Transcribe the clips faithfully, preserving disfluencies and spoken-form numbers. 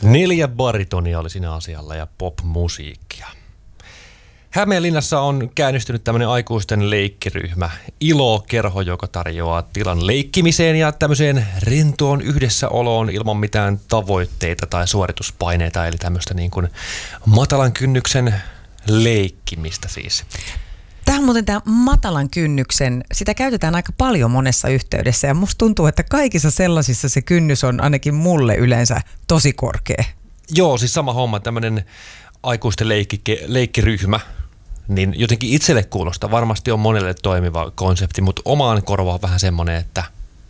Neljä baritonia oli siinä asialla ja pop-musiikkia. Hämeenlinnassa on käynnistynyt tämmöinen aikuisten leikkiryhmä Ilo-kerho, joka tarjoaa tilan leikkimiseen ja tämmöiseen rentoon yhdessäoloon ilman mitään tavoitteita tai suorituspaineita, eli tämmöistä niin kuin matalan kynnyksen leikkimistä siis. Tämä on muuten tämä matalan kynnyksen, sitä käytetään aika paljon monessa yhteydessä ja musta tuntuu, että kaikissa sellaisissa se kynnys on ainakin mulle yleensä tosi korkea. Joo, siis sama homma, tämmöinen aikuisten leikki, leikkiryhmä, niin jotenkin itselle kuulostaa. Varmasti on monelle toimiva konsepti, mutta omaan korvaan on vähän semmoinen, että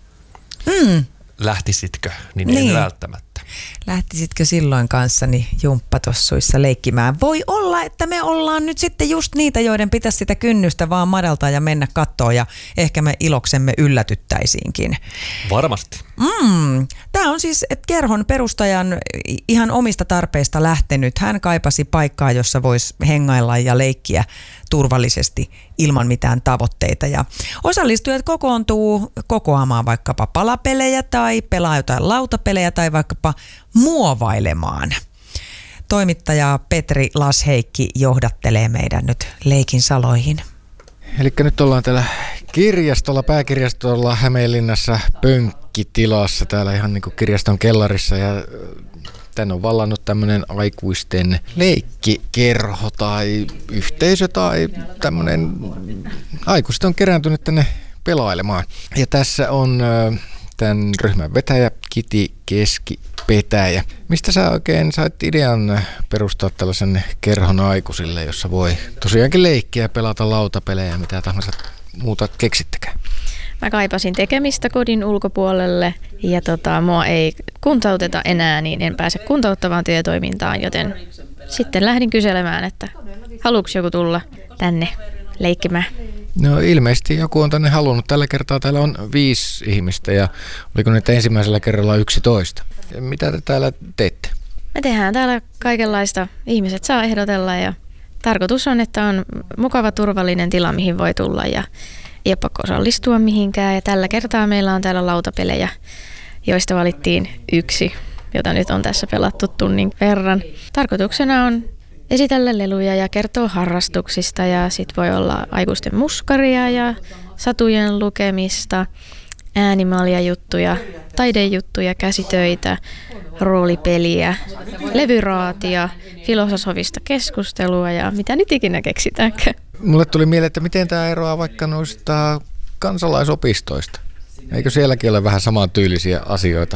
mm. lähtisitkö, niin, niin. En välttämättä. Lähtisitkö silloin kanssani jumppatossuissa leikkimään? Voi olla, että me ollaan nyt sitten just niitä, joiden pitäisi sitä kynnystä vaan madaltaa ja mennä kattoon ja ehkä me iloksemme yllätyttäisiinkin. Varmasti. Mm. Tämä on siis kerhon perustajan ihan omista tarpeista lähtenyt. Hän kaipasi paikkaa, jossa voisi hengailla ja leikkiä turvallisesti ilman mitään tavoitteita. Ja osallistujat kokoontuu kokoamaan vaikkapa palapelejä tai pelaa jotain lautapelejä tai vaikkapa muovailemaan. Toimittaja Petri Lasheikki johdattelee meidän nyt leikin saloihin. Eli nyt ollaan täällä kirjastolla, pääkirjastolla Hämeenlinnassa pönkkitilassa, täällä ihan niin kuin kirjaston kellarissa, ja tänne on vallannut tämmöinen aikuisten leikkikerho tai yhteisö tai tämmöinen, aikuiset on kerääntynyt tänne pelailemaan. Ja tässä on tämän ryhmän vetäjä Kiti Keskipetäjä. Mistä sä oikein sait idean perustaa tällaisen kerhon aikuisille, jossa voi tosiaankin leikkiä, pelata lautapelejä, mitä tahansa muuta keksittekään? Mä kaipasin tekemistä kodin ulkopuolelle ja tota, mua ei kuntouteta enää, niin en pääse kuntouttavaan työtoimintaan, joten sitten lähdin kyselemään, että haluuks joku tulla tänne leikkimään. No ilmeisesti joku on tänne halunnut. Tällä kertaa täällä on viisi ihmistä ja oliko nyt ensimmäisellä kerralla yksitoista. Mitä te täällä teette? Me tehdään täällä kaikenlaista. Ihmiset saa ehdotella ja tarkoitus on, että on mukava turvallinen tila, mihin voi tulla ja ei ole pakko osallistua mihinkään. Ja tällä kertaa meillä on täällä lautapelejä, joista valittiin yksi, jota nyt on tässä pelattu tunnin verran. Tarkoituksena on esitellä leluja ja kertoa harrastuksista ja sit voi olla aikuisten muskaria ja satujen lukemista, äänimalja juttuja, taidejuttuja, käsitöitä, roolipeliä, levyraatia, filosofista keskustelua ja mitä nyt ikinä keksitäänkään. Mulle tuli mieleen, että miten tämä eroaa vaikka noista kansalaisopistoista? Eikö sielläkin ole vähän samantyylisiä asioita?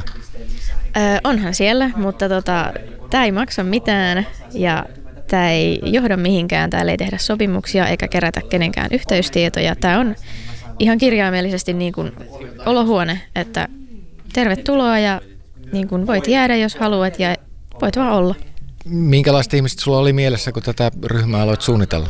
Öö, onhan siellä, mutta tota, tämä ei maksa mitään ja tämä ei johda mihinkään, täällä ei tehdä sopimuksia eikä kerätä kenenkään yhteystietoja. Tämä on ihan kirjaimellisesti niin kuin olohuone, että tervetuloa ja niin kuin voit jäädä, jos haluat ja voit vaan olla. Minkälaiset ihmiset sulla oli mielessä, kun tätä ryhmää aloit suunnitella?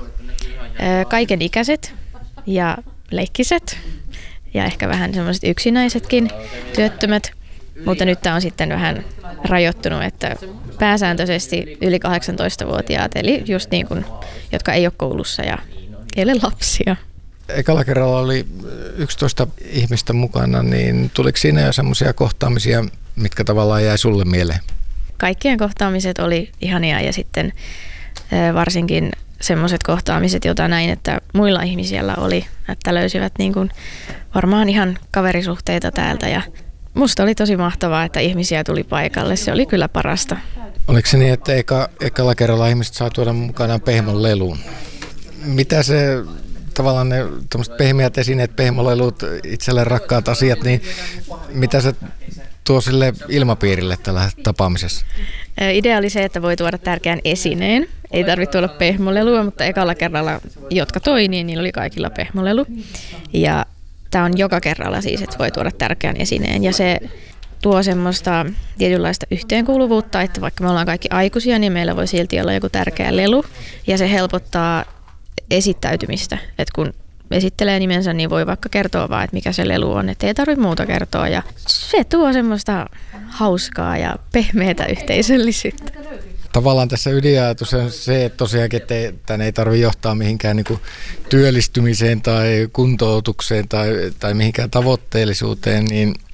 Kaiken ikäiset ja leikkiset ja ehkä vähän semmoiset yksinäisetkin työttömät. Mutta nyt tämä on sitten vähän rajoittunut, että pääsääntöisesti yli kahdeksantoistavuotiaat, eli just niin kuin, jotka ei ole koulussa ja ei ole lapsia. Ekalla kerralla oli yksitoista ihmistä mukana, niin tuliko siinä jo semmoisia kohtaamisia, mitkä tavallaan jäi sulle mieleen? Kaikkien kohtaamiset oli ihania ja sitten varsinkin semmoiset kohtaamiset, joita näin, että muilla ihmisillä oli, että löysivät niin kuin varmaan ihan kaverisuhteita täältä ja musta oli tosi mahtavaa, että ihmisiä tuli paikalle. Se oli kyllä parasta. Oliko se niin, että eka, ekalla kerralla ihmiset saa tuoda mukanaan pehmon leluun? Mitä se tavallaan ne pehmeät esineet, pehmolelut, itselle rakkaat asiat, niin mitä se tuo sille ilmapiirille tällä tapaamisessa? Idea oli se, että voi tuoda tärkeän esineen. Ei tarvitse tuoda pehmolelua, mutta ekalla kerralla, jotka toi, niin niillä oli kaikilla pehmolelu. Ja tämä on joka kerralla siis, että voi tuoda tärkeän esineen ja se tuo semmoista tietynlaista yhteenkuuluvuutta, että vaikka me ollaan kaikki aikuisia, niin meillä voi silti olla joku tärkeä lelu ja se helpottaa esittäytymistä, että kun esittelee nimensä, niin voi vaikka kertoa vaan, että mikä se lelu on, että ei tarvitse muuta kertoa ja se tuo semmoista hauskaa ja pehmeätä yhteisöllisyyttä. Tavallaan tässä ydinajatus on se, että tosiaankin että ei, tänne ei tarvitse johtaa mihinkään niin kuin työllistymiseen tai kuntoutukseen tai, tai mihinkään tavoitteellisuuteen, niin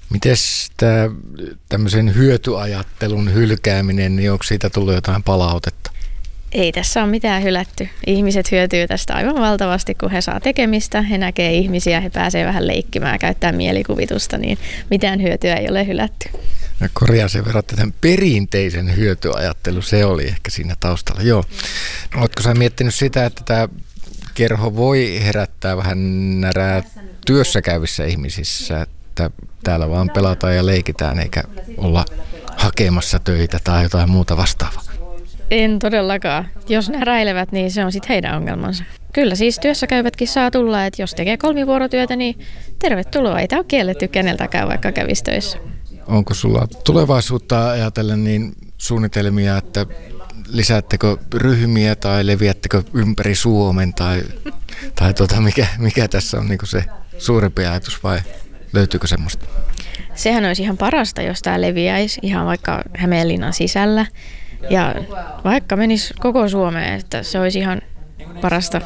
Mites tämä tämmöisen hyötyajattelun hylkääminen, niin onko siitä tullut jotain palautetta? Ei tässä ole mitään hylätty. Ihmiset hyötyy tästä aivan valtavasti, kun he saa tekemistä, he näkee ihmisiä, he pääsee vähän leikkimään, käyttää mielikuvitusta, niin mitään hyötyä ei ole hylätty. No korjaan sen verran, että tämän perinteisen hyötyajattelu, se oli ehkä siinä taustalla. Joo. No, ootko sä miettinyt sitä, että tämä kerho voi herättää vähän närää työssä käyvissä ihmisissä, että täällä vaan pelataan ja leikitään eikä olla hakemassa töitä tai jotain muuta vastaavaa? En todellakaan. Jos ne räilevät, niin se on sitten heidän ongelmansa. Kyllä siis työssä käyvätkin saa tulla, että jos tekee kolmivuorotyötä, niin tervetuloa. Ei tämä ole kielletty keneltäkään, vaikka kävisi töissä. Onko sulla tulevaisuutta ajatellen niin suunnitelmia, että lisäättekö ryhmiä tai leviättekö ympäri Suomen tai, tai tuota, mikä, mikä tässä on niin kuin se suurempi ajatus vai löytyykö semmoista? Sehän olisi ihan parasta, jos tämä leviäisi ihan vaikka Hämeenlinnan sisällä ja vaikka menisi koko Suomeen, että se olisi ihan parasta.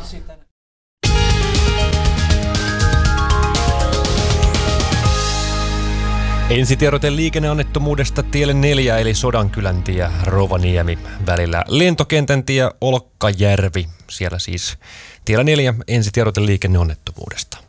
Ensitiedote liikenneonnettomuudesta tielle neljä eli Sodankylän tie Rovaniemi välillä lentokentän tie Olkkajärvi. Siellä siis tiellä neljä ensitiedote liikenneonnettomuudesta.